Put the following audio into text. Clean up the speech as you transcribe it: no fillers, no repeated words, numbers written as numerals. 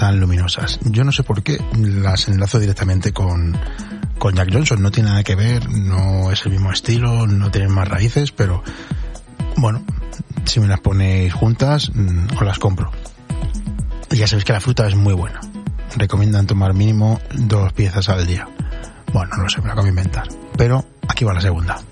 tan luminosas. Yo no sé por qué las enlazo directamente con Jack Johnson. No tiene nada que ver, no es el mismo estilo, no tienen más raíces, pero bueno, si me las ponéis juntas, os las compro. Y ya sabéis que la fruta es muy buena. Recomiendan tomar mínimo 2 piezas al día. Bueno, no lo sé, me lo acabo de inventar. Pero aquí va la segunda.